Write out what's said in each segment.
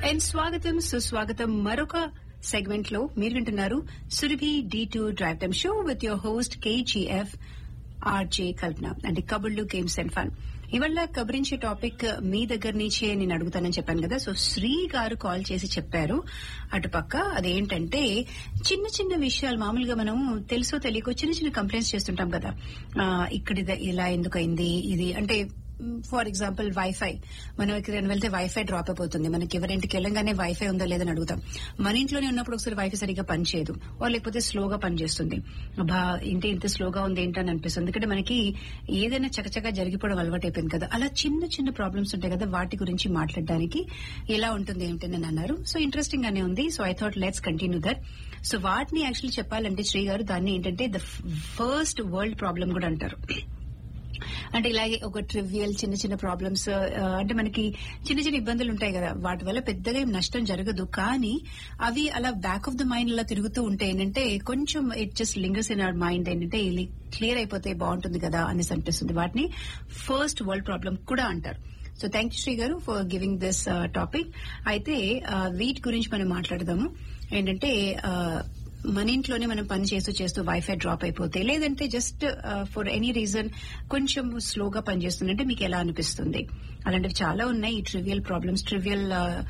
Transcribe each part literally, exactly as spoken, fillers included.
And స్వాగతం సుస్వాగతం మరొక సెగ్మెంట్ లో మీరు వింటున్నారు Surabhi D two drive time show with your host KGF RJ కల్పన అంటే కబుర్లు గేమ్స్ అండ్ ఫన్. ఇవాళ కబురించే టాపిక్ మీ దగ్గర నుంచే నేను అడుగుతానని చెప్పాను కదా. సో శ్రీ గారు కాల్ చేసి చెప్పారు అటుపక్క. అదేంటంటే చిన్న చిన్న విషయాలు మామూలుగా మనం తెలుసో తెలియకో చిన్న చిన్న కంప్లైంట్స్ చేస్తుంటాం కదా. ఇక్కడ ఇలా ఎందుకైంది ఇది అంటే ఫర్ ఎగ్జాంపుల్ వైఫై, మనం ఎక్కడైనా వెళ్తే వైఫై డ్రాప్ అయిపోతుంది, మనకి ఎవరింటికి వెళ్ళంగానే వైఫై ఉందో లేదని అడుగుతాం. మన ఇంట్లోనే ఉన్నప్పుడు ఒకసారి వైఫై సరిగ్గా పనిచేయదు, లేకపోతే స్లోగా పనిచేస్తుంది. బా ఇంటి ఇంత స్లోగా ఉంది ఏంటని అనిపిస్తుంది, ఎందుకంటే మనకి ఏదైనా చకచకా జరిగిపోవడం అలవాటు అయిపోయింది కదా. అలా చిన్న చిన్న ప్రాబ్లమ్స్ ఉంటాయి కదా, వాటి గురించి మాట్లాడడానికి ఎలా ఉంటుంది ఏమిటని అని అన్నారు. సో ఇంట్రెస్టింగ్ గానే ఉంది. So I thought let's continue that. So వాటిని యాక్చువల్లీ చెప్పాలంటే శ్రీ గారు దాన్ని ఏంటంటే ద ఫస్ట్ వరల్డ్ ప్రాబ్లం కూడా అంటారు. అంటే ఇలాగే ఒక ట్రివియల్ చిన్న చిన్న ప్రాబ్లమ్స్ అంటే మనకి చిన్న చిన్న ఇబ్బందులు ఉంటాయి కదా, వాటి వల్ల పెద్దగా ఏం నష్టం జరగదు, కానీ అవి అలా బ్యాక్ ఆఫ్ ద మైండ్ అలా తిరుగుతూ ఉంటే ఏంటంటే కొంచెం it just lingers in our mind, ఏంటంటే ఇది క్లియర్ అయిపోతే బాగుంటుంది కదా అనేసి అనిపిస్తుంది. వాటిని ఫస్ట్ వరల్డ్ ప్రాబ్లం కూడా అంటారు. సో థ్యాంక్ యూ శ్రీ గారు ఫర్ గివింగ్ దిస్ టాపిక్. అయితే వీటి గురించి మనం మాట్లాడదాము. ఏంటంటే మన ఇంట్లోనే మనం పని చేస్తూ చేస్తూ వైఫై డ్రాప్ అయిపోతే, లేదంటే జస్ట్ ఫర్ ఎనీ రీజన్ కొంచెం స్లోగా పనిచేస్తుందంటే మీకు ఎలా అనిపిస్తుంది? అలాంటివి చాలా ఉన్నాయి. ఈ ట్రివియల్ ప్రాబ్లమ్స్, ట్రివియల్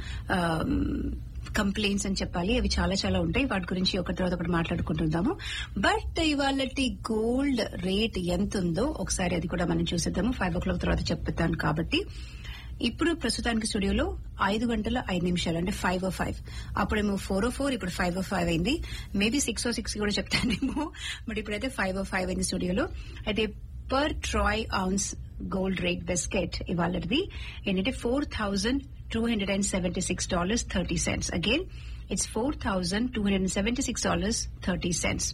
కంప్లైంట్స్ అని చెప్పాలి, అవి చాలా చాలా ఉంటాయి. వాటి గురించి ఒకటి తర్వాత ఒకటి మాట్లాడుకుంటుందాము. బట్ ఇవాళ గోల్డ్ రేట్ ఎంత ఉందో ఒకసారి అది కూడా మనం చూసేద్దాము. ఫైవ్ ఓ క్లాక్ తర్వాత చెప్తాను కాబట్టి. ఇప్పుడు ప్రస్తుతానికి స్టూడియోలో ఐదు గంటల ఐదు నిమిషాలు అంటే ఫైవ్ ఓ ఫైవ్. అప్పుడేమో ఫోర్ ఓ ఫోర్, ఇప్పుడు ఫైవ్ ఓ ఫైవ్ అయింది. మేబీ సిక్స్ ఓ సిక్స్ కూడా చెప్తానేమో, బట్ ఇప్పుడైతే ఫైవ్ ఓ ఫైవ్ అయింది స్టూడియోలో. అయితే per Troy ounce gold rate biscuit ఇవాళది ఏంటంటే four thousand two hundred and seventy six dollars thirty cents. Again it's four thousand two hundred and seventy six dollars thirty cents.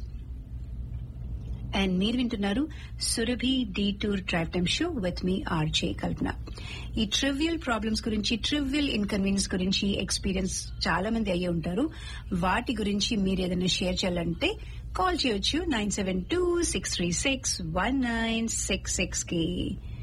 And మీరు వింటున్నారు Surabhi D tour drive time show with me RJ కల్పన. ఈ trivial problems గురించి, trivial inconvenience గురించి experience చాలా మంది అయ్యే ఉంటారు. వాటి గురించి మీరు ఏదైనా షేర్ చేయాలంటే కాల్ చేయొచ్చు nine seven two six three six one nine six six కి.